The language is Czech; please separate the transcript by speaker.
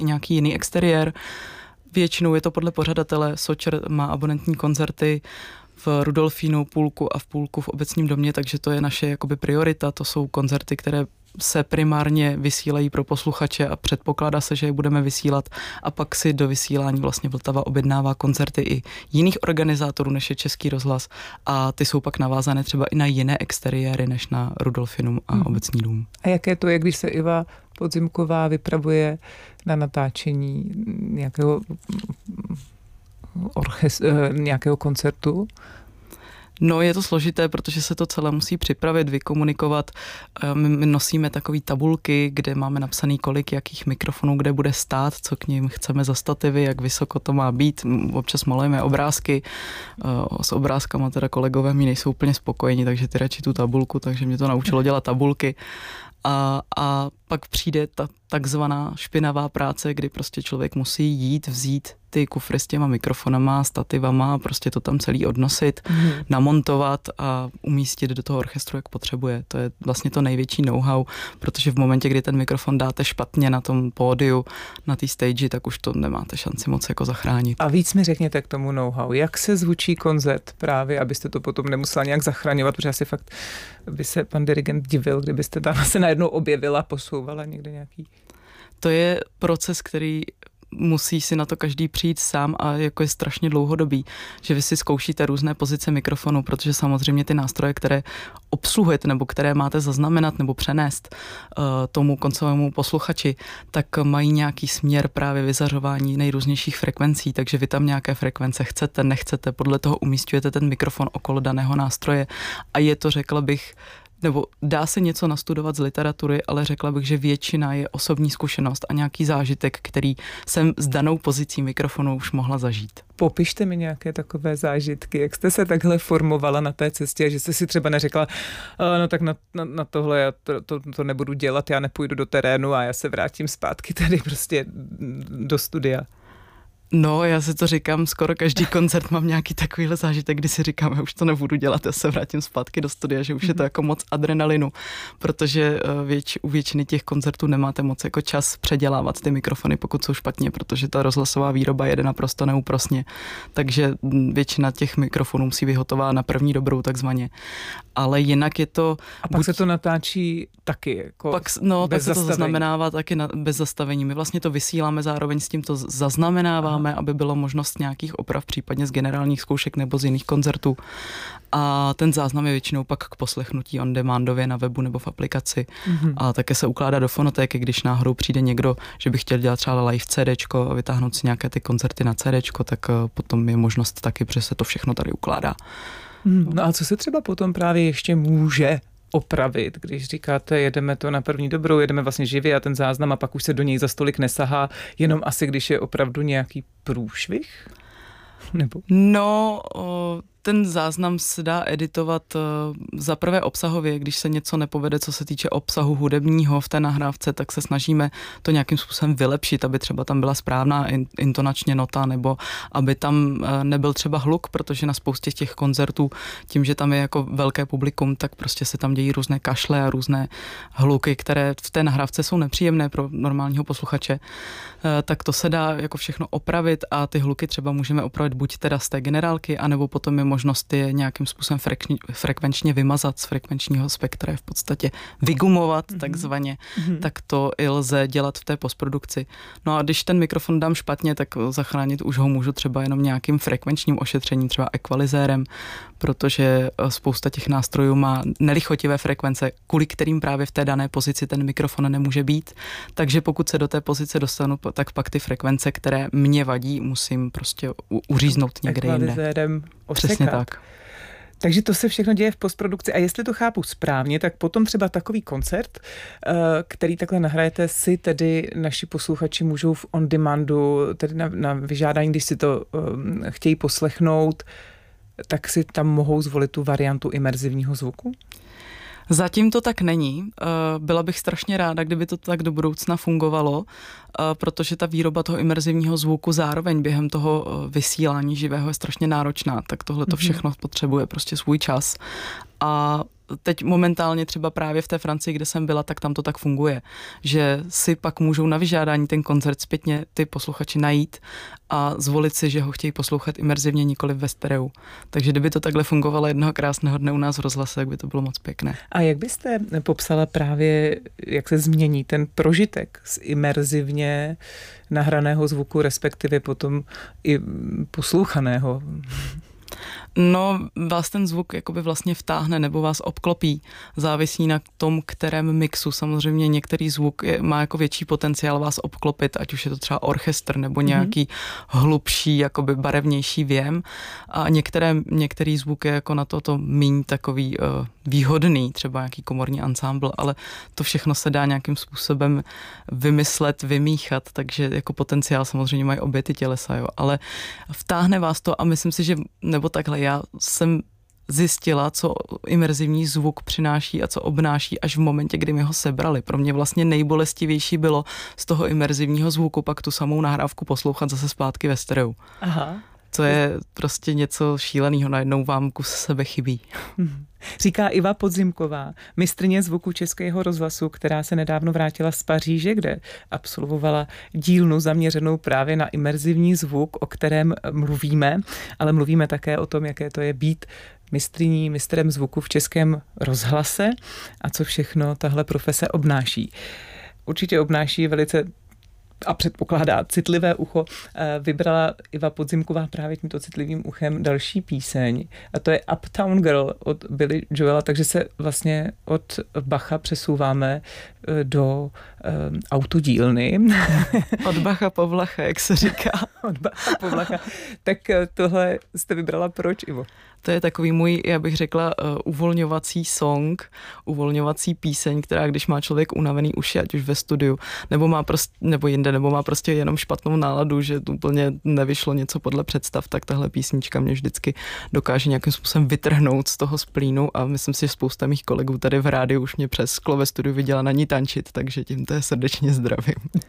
Speaker 1: nějaký jiný exteriér. Většinou je to podle pořadatele. Sočer má abonentní koncerty v Rudolfínu, Půlku a v Půlku v Obecním domě, takže to je naše jakoby priorita. To jsou koncerty, které se primárně vysílají pro posluchače a předpokládá se, že je budeme vysílat a pak si do vysílání vlastně Vltava objednává koncerty i jiných organizátorů, než je Český rozhlas a ty jsou pak navázané třeba i na jiné exteriéry, než na Rudolfinum a Obecní dům.
Speaker 2: A jaké to je, když se Iva Podzimková vypravuje na natáčení nějakého koncertu?
Speaker 1: No, je to složité, protože se to celé musí připravit, vykomunikovat. My nosíme takové tabulky, kde máme napsaný, kolik jakých mikrofonů kde bude stát, co k nim chceme za stativy, jak vysoko to má být. Občas malujeme obrázky. S obrázkama teda kolegové mi nejsou úplně spokojeni, takže ty radši tu tabulku, takže mě to naučilo dělat tabulky. A pak přijde ta takzvaná špinavá práce, kdy prostě člověk musí jít, vzít ty kufry s těma mikrofonama, stativama, prostě to tam celý odnosit, namontovat a umístit do toho orchestru, jak potřebuje. To je vlastně to největší know-how, protože v momentě, kdy ten mikrofon dáte špatně na tom pódiu, na té stage, tak už to nemáte šanci moc jako zachránit.
Speaker 2: A víc mi řekněte k tomu know-how. Jak se zvučí koncert právě, abyste to potom nemusela nějak zachraňovat, protože asi fakt by se pan dirigent divil, kdybyste tam se najednou objevila, posouvala někde nějaký.
Speaker 1: To je proces, který musí si na to každý přijít sám a jako je strašně dlouhodobý, že vy si zkoušíte různé pozice mikrofonu, protože samozřejmě ty nástroje, které obsluhujete nebo které máte zaznamenat nebo přenést tomu koncovému posluchači, tak mají nějaký směr právě vyzařování nejrůznějších frekvencí, takže vy tam nějaké frekvence chcete, nechcete, podle toho umísťujete ten mikrofon okolo daného nástroje a je to, řekla bych, nebo dá se něco nastudovat z literatury, ale řekla bych, že většina je osobní zkušenost a nějaký zážitek, který jsem s danou pozicí mikrofonu už mohla zažít.
Speaker 2: Popište mi nějaké takové zážitky, jak jste se takhle formovala na té cestě, že jste si třeba neřekla, no tak na tohle já to nebudu dělat, já nepůjdu do terénu a já se vrátím zpátky tady prostě do studia.
Speaker 1: No, já si to říkám, skoro každý koncert mám nějaký takovýhle zážitek, kdy si říkám, já už to nebudu dělat, já se vrátím zpátky do studia, že už je to jako moc adrenalinu, protože u většiny těch koncertů nemáte moc jako čas předělávat ty mikrofony, pokud jsou špatně, protože ta rozhlasová výroba jede naprosto neúprosně, takže většina těch mikrofonů musí vyhotová na první dobrou takzvaně, ale jinak je to...
Speaker 2: A pak se to natáčí taky jako
Speaker 1: pak, tak se to zaznamenává taky bez zastavení. My vlastně to vysíláme, zároveň s tím to zaznamenáváme, aby bylo možnost nějakých oprav, případně z generálních zkoušek nebo z jiných koncertů. A ten záznam je většinou pak k poslechnutí on demandově na webu nebo v aplikaci. A také se ukládá do fonotéky, když náhodou přijde někdo, že by chtěl dělat třeba live CDčko a vytáhnout si nějaké ty koncerty na CDčko, tak potom je možnost taky, protože se to všechno tady ukládá.
Speaker 2: No a co se třeba potom právě ještě může opravit, když říkáte, jedeme to na první dobrou, jedeme vlastně živě a ten záznam a pak už se do něj za stolik nesahá, jenom asi když je opravdu nějaký průšvih? Nebo?
Speaker 1: No, ten záznam se dá editovat za prvé obsahově, když se něco nepovede, co se týče obsahu hudebního v té nahrávce, tak se snažíme to nějakým způsobem vylepšit, aby třeba tam byla správná intonačně nota, nebo aby tam nebyl třeba hluk, protože na spoustě těch koncertů, tím, že tam je jako velké publikum, tak prostě se tam dějí různé kašle a různé hluky, které v té nahrávce jsou nepříjemné pro normálního posluchače, tak to se dá jako všechno opravit a ty hluky třeba můžeme opravit buď teda z té generálky, anebo potom je možnost je nějakým způsobem frekvenčně vymazat z frekvenčního spektra, v podstatě vygumovat takzvaně, tak to i lze dělat v té postprodukci. No a když ten mikrofon dám špatně, tak zachránit už ho můžu třeba jenom nějakým frekvenčním ošetřením, třeba ekvalizérem, protože spousta těch nástrojů má nelichotivé frekvence, kvůli kterým právě v té dané pozici ten mikrofon nemůže být. Takže pokud se do té pozice dostanu, tak pak ty frekvence, které mě vadí, musím prostě uříznout někde jinde. Přesně tak.
Speaker 2: Takže to se všechno děje v postprodukci a jestli to chápu správně, tak potom třeba takový koncert, který takhle nahrajete, si tedy naši posluchači můžou v on demandu, tedy na vyžádání, když si to chtějí poslechnout, tak si tam mohou zvolit tu variantu imerzivního zvuku?
Speaker 1: Zatím to tak není. Byla bych strašně ráda, kdyby to tak do budoucna fungovalo, protože ta výroba toho imerzivního zvuku zároveň během toho vysílání živého je strašně náročná, tak tohle to všechno potřebuje prostě svůj čas. A teď momentálně třeba právě v té Francii, kde jsem byla, tak tam to tak funguje, že si pak můžou na vyžádání ten koncert zpětně ty posluchači najít a zvolit si, že ho chtějí poslouchat imerzivně, nikoli ve stereu. Takže kdyby to takhle fungovalo jednoho krásného dne u nás v rozhlase, tak by to bylo moc pěkné.
Speaker 2: A jak byste popsala právě, jak se změní ten prožitek z imerzivně nahraného zvuku, respektive potom i poslouchaného?
Speaker 1: No, vás ten zvuk jakoby vlastně vtáhne nebo vás obklopí. Závisí na tom, kterém mixu. Samozřejmě některý zvuk má jako větší potenciál vás obklopit, ať už je to třeba orchestr nebo nějaký hlubší, jakoby barevnější věm. A některý zvuk je jako na to míň takový výhodný, třeba nějaký komorní ansámbl, ale to všechno se dá nějakým způsobem vymyslet, vymíchat, takže jako potenciál samozřejmě mají obě ty tělesa, jo. Ale vtáhne vás to a myslím si, že nebo takhle, já jsem zjistila, co imerzivní zvuk přináší a co obnáší až v momentě, kdy mi ho sebrali. Pro mě vlastně nejbolestivější bylo z toho imerzivního zvuku pak tu samou nahrávku poslouchat zase zpátky ve stereu.
Speaker 2: Aha.
Speaker 1: To je prostě něco šíleného, najednou vám kus sebe chybí.
Speaker 2: Říká Iva Podzimková, mistryně zvuku Českého rozhlasu, která se nedávno vrátila z Paříže, kde absolvovala dílnu zaměřenou právě na imerzivní zvuk, o kterém mluvíme, ale mluvíme také o tom, jaké to je být mistrem zvuku v Českém rozhlase a co všechno tahle profese obnáší. Určitě obnáší velice a předpokládá citlivé ucho. Vybrala Iva Podzimková právě tímto citlivým uchem další píseň a to je Uptown Girl od Billy Joela, takže se vlastně od Bacha přesouváme do autodílny.
Speaker 1: Od Bacha po Vlacha, jak se říká.
Speaker 2: Od Bacha po Vlacha. Tak tohle jste vybrala proč, Ivo?
Speaker 1: To je takový můj, já bych řekla, uvolňovací song, uvolňovací píseň, která když má člověk unavený uši, ať už ve studiu, nebo jinde, nebo má prostě jenom špatnou náladu, že úplně nevyšlo něco podle představ, tak tahle písnička mě vždycky dokáže nějakým způsobem vytrhnout z toho splínu a myslím si, že spousta mých kolegů tady v rádiu už mě přes sklo ve studiu viděla na ní tančit, takže tímto je srdečně zdravím.